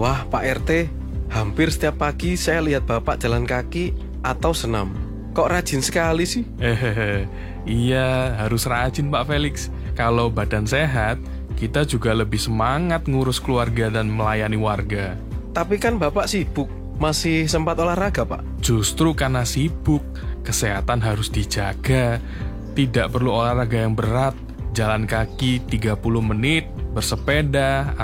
Wah, Pak RT, hampir setiap pagi saya lihat Bapak jalan kaki atau senam. Kok rajin sekali sih? Iya, harus rajin Pak Felix. Kalau badan sehat, kita juga lebih semangat ngurus keluarga dan melayani warga. Tapi kan Bapak sibuk, masih sempat olahraga, Pak. Justru karena sibuk, kesehatan harus dijaga. Tidak perlu olahraga yang berat, jalan kaki 30 menit, bersepeda,